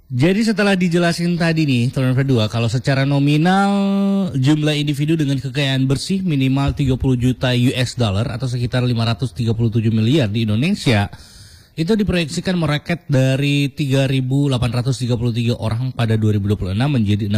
Jadi setelah dijelasin tadi nih, teman kedua, kalau secara nominal jumlah individu dengan kekayaan bersih minimal 30 juta US dollar atau sekitar 537 miliar di Indonesia, itu diproyeksikan meraket dari 3.833 orang pada 2026 menjadi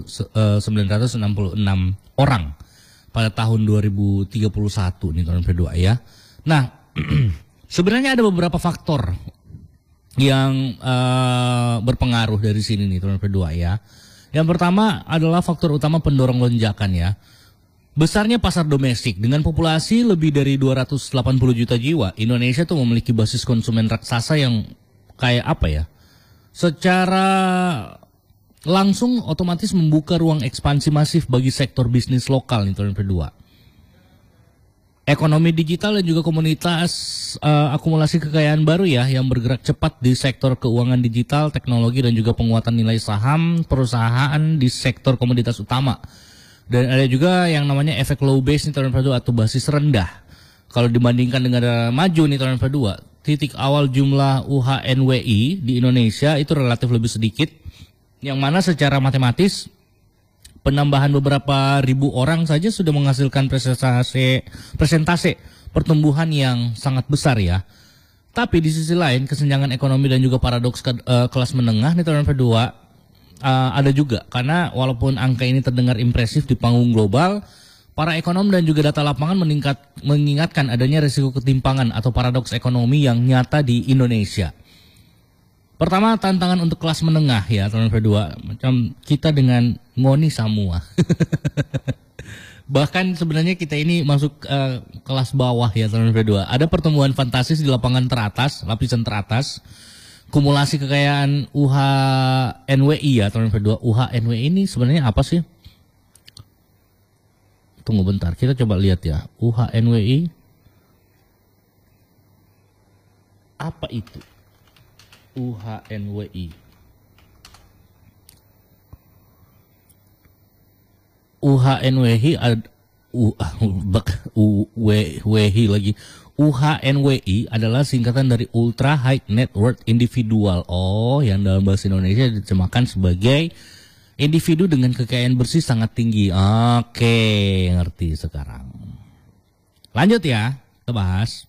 6.966 orang pada tahun 2031 nih teman kedua ya. Nah, sebenarnya ada beberapa faktor yang berpengaruh dari sini nih teman kedua ya. Yang pertama adalah faktor utama pendorong lonjakan ya. Besarnya pasar domestik dengan populasi lebih dari 280 juta jiwa. Indonesia tuh memiliki basis konsumen raksasa yang kayak apa ya? Secara langsung otomatis membuka ruang ekspansi masif bagi sektor bisnis lokal nih teman kedua. Ekonomi digital dan juga komunitas akumulasi kekayaan baru ya yang bergerak cepat di sektor keuangan digital, teknologi dan juga penguatan nilai saham perusahaan di sektor komoditas utama. Dan ada juga yang namanya efek low base nih tahun 2022 atau basis rendah. Kalau dibandingkan dengan negara maju nih tahun 2022, titik awal jumlah UHNWI di Indonesia itu relatif lebih sedikit. Yang mana secara matematis penambahan beberapa ribu orang saja sudah menghasilkan presentase pertumbuhan yang sangat besar ya. Tapi di sisi lain kesenjangan ekonomi dan juga paradoks kelas menengah nih tahun kedua ada juga. Karena walaupun angka ini terdengar impresif di panggung global, para ekonom dan juga data lapangan mengingatkan adanya risiko ketimpangan atau paradoks ekonomi yang nyata di Indonesia. Pertama, tantangan untuk kelas menengah ya tahun kedua, macam kita dengan ngoni semua. Bahkan sebenarnya kita ini masuk kelas bawah ya tahun kedua. Ada pertumbuhan fantastis di lapangan teratas, lapisan teratas. Kumulasi kekayaan UHNWI ya tahun kedua. UHNWI ini sebenarnya apa sih? Tunggu bentar, kita coba lihat ya. UHNWI apa itu? UHNWI. UHNWI lagi. UHNWI adalah singkatan dari Ultra High Net Worth Individual. Oh, yang dalam bahasa Indonesia diterjemahkan sebagai individu dengan kekayaan bersih sangat tinggi. Oke, ngerti sekarang. Lanjut ya, kita bahas.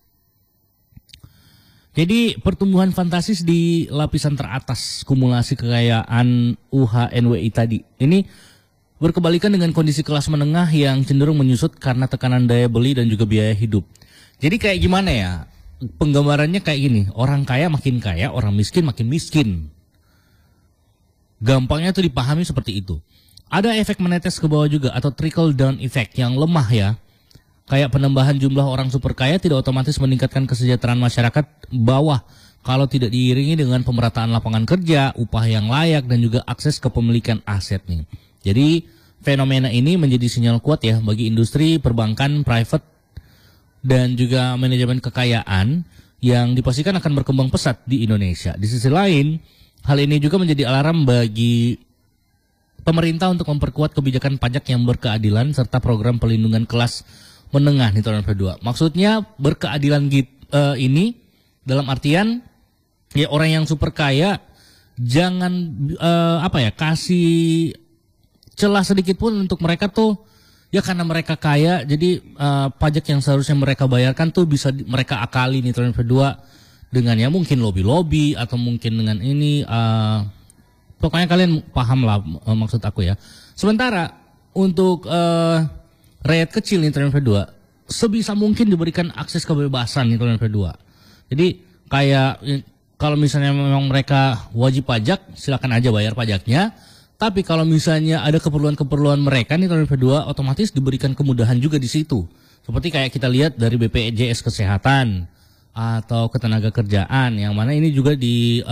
Jadi pertumbuhan fantastis di lapisan teratas kumulasi kekayaan UHNWI tadi ini berkebalikan dengan kondisi kelas menengah yang cenderung menyusut karena tekanan daya beli dan juga biaya hidup. Jadi kayak gimana ya? Penggambarannya kayak gini, orang kaya makin kaya, orang miskin makin miskin. Gampangnya tuh dipahami seperti itu. Ada efek menetes ke bawah juga atau trickle down effect yang lemah ya. Kayak penambahan jumlah orang super kaya tidak otomatis meningkatkan kesejahteraan masyarakat bawah kalau tidak diiringi dengan pemerataan lapangan kerja, upah yang layak dan juga akses kepemilikan aset nih. Jadi fenomena ini menjadi sinyal kuat ya bagi industri perbankan, private dan juga manajemen kekayaan yang dipastikan akan berkembang pesat di Indonesia. Di sisi lain, hal ini juga menjadi alarm bagi pemerintah untuk memperkuat kebijakan pajak yang berkeadilan serta program pelindungan kelas menengah nih tahun kedua. Maksudnya berkeadilan ini dalam artian ya orang yang super kaya jangan kasih celah sedikit pun untuk mereka tuh ya karena mereka kaya jadi pajak yang seharusnya mereka bayarkan tuh bisa mereka akali nih tahun kedua dengan ya mungkin lobby atau mungkin dengan ini pokoknya kalian paham lah maksud aku ya. Sementara untuk rakyat kecil nih tahun kedua sebisa mungkin diberikan akses kebebasan nih tahun kedua. Jadi kayak kalau misalnya memang mereka wajib pajak silakan aja bayar pajaknya. Tapi kalau misalnya ada keperluan-keperluan mereka nih tahun kedua otomatis diberikan kemudahan juga di situ. Seperti kayak kita lihat dari BPJS Kesehatan atau ketenaga kerjaan yang mana ini juga di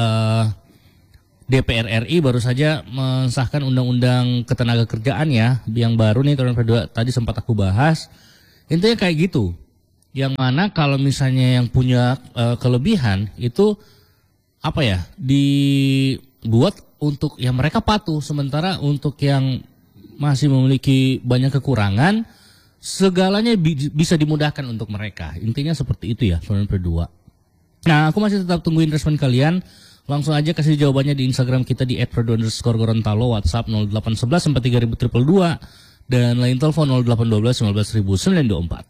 DPR RI baru saja mensahkan undang-undang ketenaga kerjaan ya yang baru nih tahun kedua tadi sempat aku bahas. Intinya kayak gitu. Yang mana kalau misalnya yang punya kelebihan itu apa ya dibuat untuk yang mereka patuh, sementara untuk yang masih memiliki banyak kekurangan segalanya bisa dimudahkan untuk mereka. Intinya seperti itu ya tahun kedua. Nah, aku masih tetap tungguin respon kalian Langsung aja kasih jawabannya di Instagram kita di @prodo_Gorontalo, WhatsApp 0811 43 222 dan lain telepon 0812 19 924.